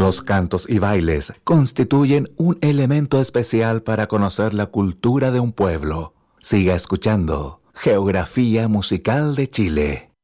Los cantos y bailes constituyen un elemento especial para conocer la cultura de un pueblo. Siga escuchando Geografía Musical de Chile.